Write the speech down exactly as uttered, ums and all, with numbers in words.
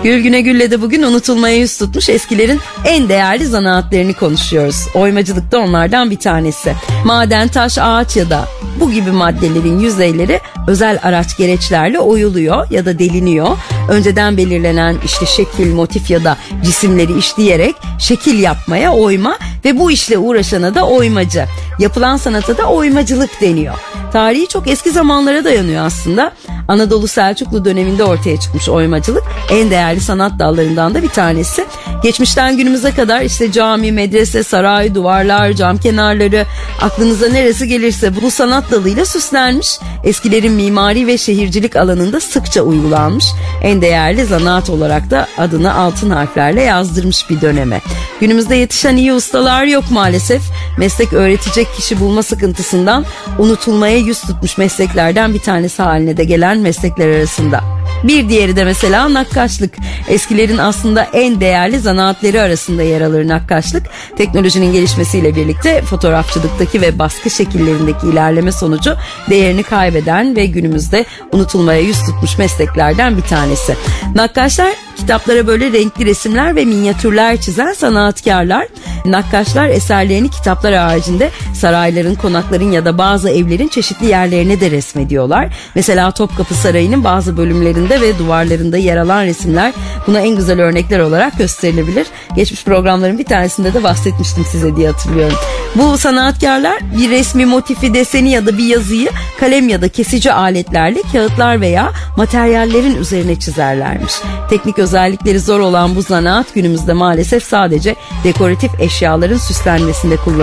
Gül Güne Gül'le de bugün unutulmaya yüz tutmuş eskilerin en değerli zanaatlerini konuşuyoruz. Oymacılık da onlardan bir tanesi. Maden, taş, ağaç ya da bu gibi maddelerin yüzeyleri özel araç gereçlerle oyuluyor ya da deliniyor. Önceden belirlenen işte şekil, motif ya da cisimleri işleyerek şekil yapmaya oyma ve bu işle uğraşana da oymacı. Yapılan sanata da oymacılık deniyor. Tarihi çok eski zamanlara dayanıyor aslında. Anadolu Selçuklu döneminde ortaya çıkmış oymacılık en değerli sanat dallarından da bir tanesi. Geçmişten günümüze kadar işte cami, medrese, saray, duvarlar, cam kenarları, aklınıza neresi gelirse bu sanat dalıyla süslenmiş. Eskilerin mimari ve şehircilik alanında sıkça uygulanmış. En değerli zanaat olarak da adını altın harflerle yazdırmış bir döneme. Günümüzde yetişen iyi ustalar yok maalesef. Meslek öğretecek kişi bulma sıkıntısından unutulmaya yüz tutmuş mesleklerden bir tanesi haline de gelen meslekler arasında. Bir diğeri de mesela nakkaşlık. Eskilerin aslında en değerli zanaatleri arasında yer alır nakkaşlık. Teknolojinin gelişmesiyle birlikte fotoğrafçılıktaki ve baskı şekillerindeki ilerleme sonucu değerini kaybeden ve günümüzde unutulmaya yüz tutmuş mesleklerden bir tanesi. Nakkaşlar kitaplara böyle renkli resimler ve minyatürler çizen sanatkarlar. Nakkaşlar eserlerini kitaplar haricinde sarayların, konakların ya da bazı evlerin çeşitli yerlerine de resmediyorlar. Mesela Topkapı Sarayı'nın bazı bölümlerinde ve duvarlarında yer alan resimler buna en güzel örnekler olarak gösterilebilir. Geçmiş programların bir tanesinde de bahsetmiştim size diye hatırlıyorum. Bu sanatkarlar bir resmi motifi, deseni ya da bir yazıyı kalem ya da kesici aletlerle kağıtlar veya materyallerin üzerine çizerlermiş. Teknik özellikleri zor olan bu zanaat günümüzde maalesef sadece dekoratif eşyaların süslenmesinde kullanılıyor.